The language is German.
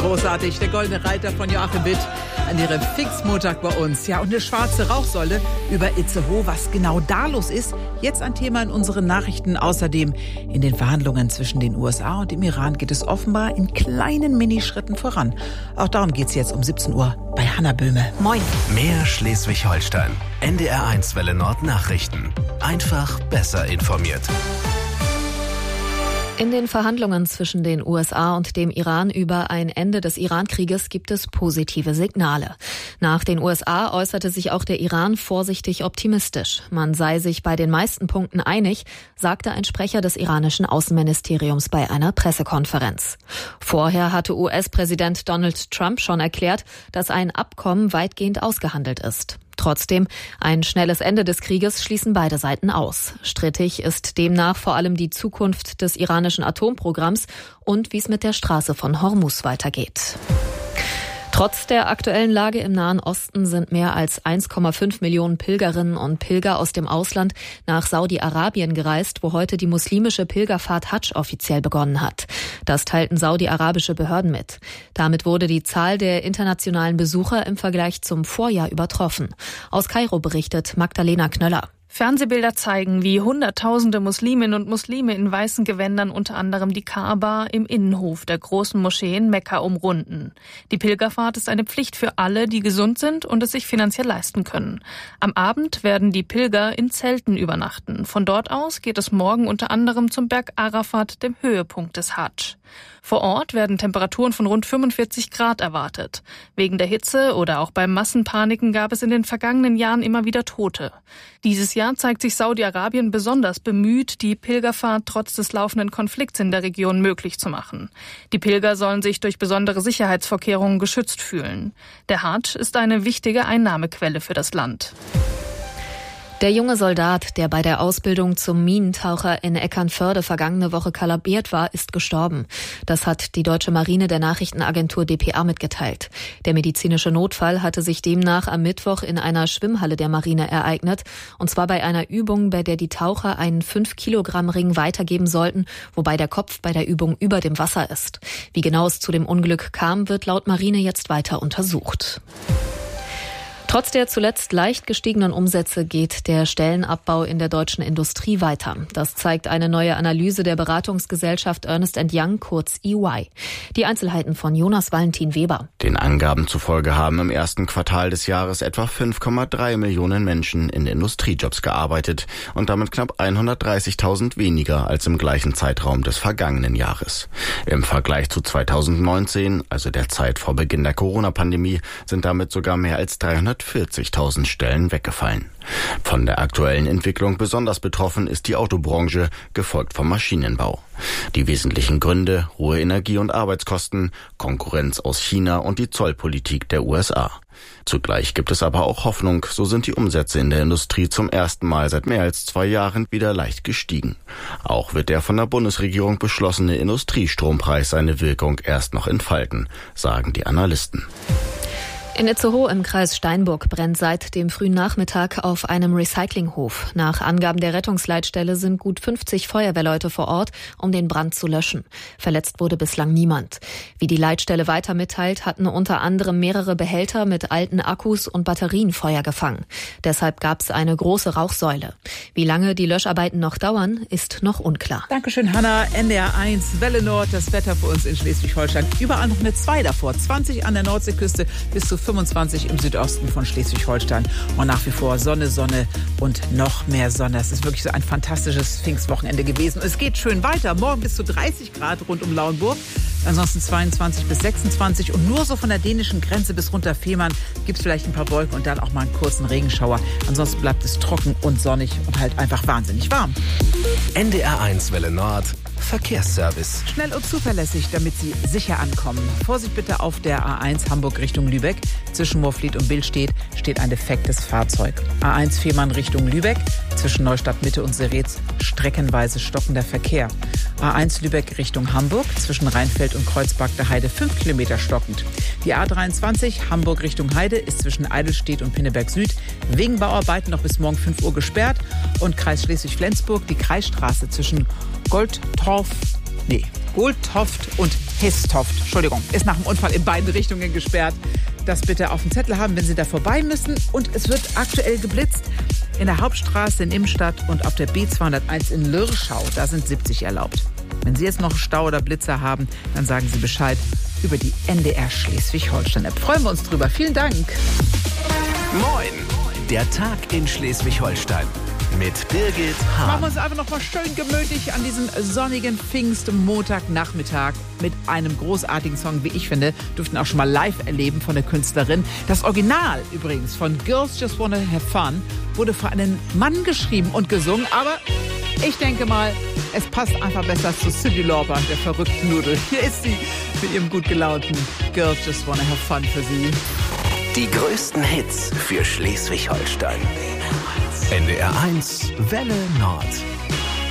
Großartig, der Goldene Reiter von Joachim Witt an ihrem Pfingstmontag bei uns. Ja, und eine schwarze Rauchsäule über Itzehoe, was genau da los ist. Jetzt ein Thema in unseren Nachrichten. Außerdem in den Verhandlungen zwischen den USA und dem Iran geht es offenbar in kleinen Minischritten voran. Auch darum geht es jetzt um 17 Uhr bei Hanna Böhme. Moin. Mehr Schleswig-Holstein. NDR1 Welle Nord Nachrichten. Einfach besser informiert. In den Verhandlungen zwischen den USA und dem Iran über ein Ende des Iran-Krieges gibt es positive Signale. Nach den USA äußerte sich auch der Iran vorsichtig optimistisch. Man sei sich bei den meisten Punkten einig, sagte ein Sprecher des iranischen Außenministeriums bei einer Pressekonferenz. Vorher hatte US-Präsident Donald Trump schon erklärt, dass ein Abkommen weitgehend ausgehandelt ist. Trotzdem, ein schnelles Ende des Krieges schließen beide Seiten aus. Strittig ist demnach vor allem die Zukunft des iranischen Atomprogramms und wie es mit der Straße von Hormuz weitergeht. Trotz der aktuellen Lage im Nahen Osten sind mehr als 1,5 Millionen Pilgerinnen und Pilger aus dem Ausland nach Saudi-Arabien gereist, wo heute die muslimische Pilgerfahrt Hadsch offiziell begonnen hat. Das teilten saudi-arabische Behörden mit. Damit wurde die Zahl der internationalen Besucher im Vergleich zum Vorjahr übertroffen. Aus Kairo berichtet Magdalena Knöller. Fernsehbilder zeigen, wie Hunderttausende Musliminnen und Muslime in weißen Gewändern unter anderem die Kaaba im Innenhof der großen Moschee in Mekka umrunden. Die Pilgerfahrt ist eine Pflicht für alle, die gesund sind und es sich finanziell leisten können. Am Abend werden die Pilger in Zelten übernachten. Von dort aus geht es morgen unter anderem zum Berg Arafat, dem Höhepunkt des Hadsch. Vor Ort werden Temperaturen von rund 45 Grad erwartet. Wegen der Hitze oder auch bei Massenpaniken gab es in den vergangenen Jahren immer wieder Tote. Dieses Jahr zeigt sich Saudi-Arabien besonders bemüht, die Pilgerfahrt trotz des laufenden Konflikts in der Region möglich zu machen. Die Pilger sollen sich durch besondere Sicherheitsvorkehrungen geschützt fühlen. Der Hadsch ist eine wichtige Einnahmequelle für das Land. Der junge Soldat, der bei der Ausbildung zum Minentaucher in Eckernförde vergangene Woche kollabiert war, ist gestorben. Das hat die deutsche Marine der Nachrichtenagentur dpa mitgeteilt. Der medizinische Notfall hatte sich demnach am Mittwoch in einer Schwimmhalle der Marine ereignet. Und zwar bei einer Übung, bei der die Taucher einen 5-Kilogramm-Ring weitergeben sollten, wobei der Kopf bei der Übung über dem Wasser ist. Wie genau es zu dem Unglück kam, wird laut Marine jetzt weiter untersucht. Trotz der zuletzt leicht gestiegenen Umsätze geht der Stellenabbau in der deutschen Industrie weiter. Das zeigt eine neue Analyse der Beratungsgesellschaft Ernst & Young, kurz EY. Die Einzelheiten von Jonas Valentin Weber. Den Angaben zufolge haben im ersten Quartal des Jahres etwa 5,3 Millionen Menschen in Industriejobs gearbeitet und damit knapp 130.000 weniger als im gleichen Zeitraum des vergangenen Jahres. Im Vergleich zu 2019, also der Zeit vor Beginn der Corona-Pandemie, sind damit sogar mehr als 340.000 Stellen weggefallen. Von der aktuellen Entwicklung besonders betroffen ist die Autobranche, gefolgt vom Maschinenbau. Die wesentlichen Gründe: hohe Energie- und Arbeitskosten, Konkurrenz aus China und die Zollpolitik der USA. Zugleich gibt es aber auch Hoffnung, so sind die Umsätze in der Industrie zum ersten Mal seit mehr als 2 Jahren wieder leicht gestiegen. Auch wird der von der Bundesregierung beschlossene Industriestrompreis seine Wirkung erst noch entfalten, sagen die Analysten. In Itzehoe im Kreis Steinburg brennt seit dem frühen Nachmittag auf einem Recyclinghof. Nach Angaben der Rettungsleitstelle sind gut 50 Feuerwehrleute vor Ort, um den Brand zu löschen. Verletzt wurde bislang niemand. Wie die Leitstelle weiter mitteilt, hatten unter anderem mehrere Behälter mit alten Akkus und Batterien Feuer gefangen. Deshalb gab es eine große Rauchsäule. Wie lange die Löscharbeiten noch dauern, ist noch unklar. Dankeschön, Hanna. NDR1, Welle Nord, das Wetter für uns in Schleswig-Holstein. Überall noch eine 2 davor. 20 an der Nordseeküste bis zu 25 im Südosten von Schleswig-Holstein. Und nach wie vor Sonne, Sonne und noch mehr Sonne. Es ist wirklich so ein fantastisches Pfingstwochenende gewesen. Es geht schön weiter. Morgen bis zu 30 Grad rund um Lauenburg. Ansonsten 22 bis 26. Und nur so von der dänischen Grenze bis runter Fehmarn gibt es vielleicht ein paar Wolken und dann auch mal einen kurzen Regenschauer. Ansonsten bleibt es trocken und sonnig und halt einfach wahnsinnig warm. NDR1 Welle Nord Verkehrsservice. Schnell und zuverlässig, damit Sie sicher ankommen. Vorsicht bitte auf der A1 Hamburg Richtung Lübeck. Zwischen Moorfleet und Billstedt steht ein defektes Fahrzeug. A1 Fehmarn Richtung Lübeck. Zwischen Neustadt Mitte und Seretz streckenweise stockender Verkehr. A1 Lübeck Richtung Hamburg. Zwischen Rheinfeld und Kreuzberg der Heide 5 Kilometer stockend. Die A23 Hamburg Richtung Heide ist zwischen Eidelstedt und Pinneberg Süd wegen Bauarbeiten noch bis morgen 5 Uhr gesperrt. Und Kreis Schleswig-Flensburg die Kreisstraße zwischen Goldtoft und Histoft, Entschuldigung, ist nach dem Unfall in beiden Richtungen gesperrt. Das bitte auf dem Zettel haben, wenn Sie da vorbei müssen. Und es wird aktuell geblitzt in der Hauptstraße in Imstadt und auf der B201 in Lürschau. Da sind 70 erlaubt. Wenn Sie jetzt noch Stau oder Blitzer haben, dann sagen Sie Bescheid über die NDR Schleswig-Holstein-App. Freuen wir uns drüber. Vielen Dank. Moin, der Tag in Schleswig-Holstein mit Birgit Hahn. Machen wir uns einfach noch mal schön gemütlich an diesem sonnigen Pfingstmontagnachmittag mit einem großartigen Song, wie ich finde. Durften auch schon mal live erleben von der Künstlerin. Das Original übrigens von Girls Just Wanna Have Fun wurde für einen Mann geschrieben und gesungen, aber ich denke mal, es passt einfach besser zu Cyndi Lauper, der verrückten Nudel. Hier ist sie mit ihrem gut gelaunten Girls Just Wanna Have Fun für Sie. Die größten Hits für Schleswig-Holstein. NDR 1 Welle Nord.